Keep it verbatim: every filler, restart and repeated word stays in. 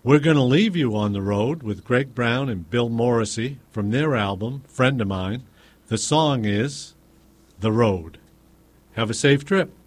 We're going to leave you on the road with Greg Brown and Bill Morrissey from their album, Friend of Mine. The song is The Road. Have a safe trip.